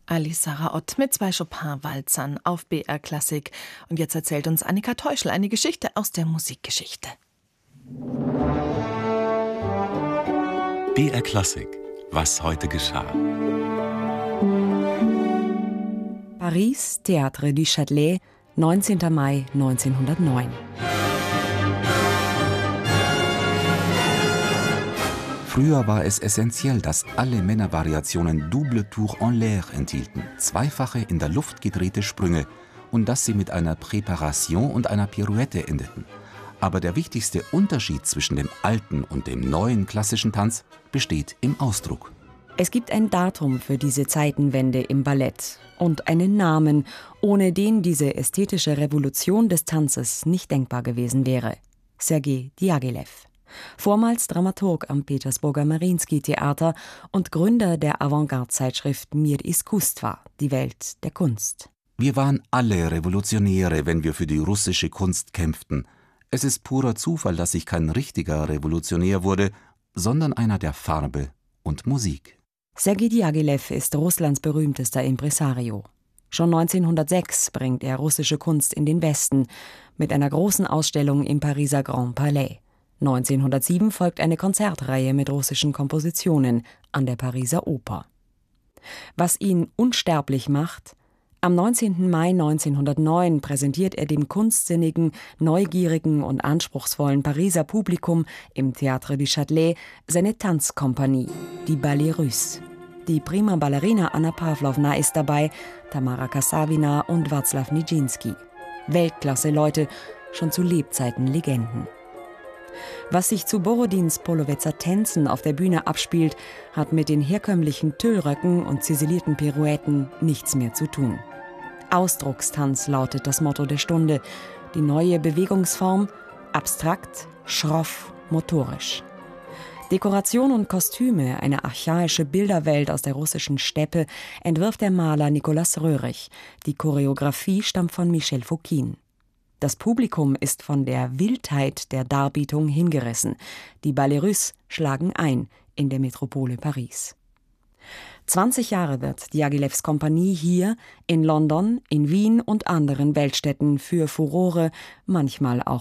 Alice Sarah Ott mit 2 Chopin-Walzern auf BR Klassik. Und jetzt erzählt uns Annika Teuschel eine Geschichte aus der Musikgeschichte. BR Klassik. Was heute geschah. Paris, Théâtre du Châtelet, 19. Mai 1909. Früher war es essentiell, dass alle Männervariationen Double Tour en l'air enthielten, zweifache in der Luft gedrehte Sprünge, und dass sie mit einer Präparation und einer Pirouette endeten. Aber der wichtigste Unterschied zwischen dem alten und dem neuen klassischen Tanz besteht im Ausdruck. Es gibt ein Datum für diese Zeitenwende im Ballett und einen Namen, ohne den diese ästhetische Revolution des Tanzes nicht denkbar gewesen wäre: Sergei Diaghilev. Vormals Dramaturg am Petersburger Mariinsky-Theater und Gründer der Avantgarde-Zeitschrift Mir Iskustwa, die Welt der Kunst. Wir waren alle Revolutionäre, wenn wir für die russische Kunst kämpften. Es ist purer Zufall, dass ich kein richtiger Revolutionär wurde, sondern einer der Farbe und Musik. Sergei Diaghilev ist Russlands berühmtester Impresario. Schon 1906 bringt er russische Kunst in den Westen mit einer großen Ausstellung im Pariser Grand Palais. 1907 folgt eine Konzertreihe mit russischen Kompositionen an der Pariser Oper. Was ihn unsterblich macht: am 19. Mai 1909 präsentiert er dem kunstsinnigen, neugierigen und anspruchsvollen Pariser Publikum im Théâtre du Châtelet seine Tanzkompanie, die Ballets Russes. Die prima Ballerina Anna Pawlowna ist dabei, Tamara Kassavina und Wacław Nijinsky. Weltklasse-Leute, schon zu Lebzeiten Legenden. Was sich zu Borodins Polowezer Tänzen auf der Bühne abspielt, hat mit den herkömmlichen Tüllröcken und ziselierten Pirouetten nichts mehr zu tun. Ausdruckstanz lautet das Motto der Stunde. Die neue Bewegungsform: abstrakt, schroff, motorisch. Dekoration und Kostüme, eine archaische Bilderwelt aus der russischen Steppe, entwirft der Maler Nicolas Roerich. Die Choreografie stammt von Michel Fokine. Das Publikum ist von der Wildheit der Darbietung hingerissen. Die Ballets Russes schlagen ein in der Metropole Paris. 20 Jahre wird Diaghilevs Kompanie hier, in London, in Wien und anderen Weltstädten für Furore, manchmal auch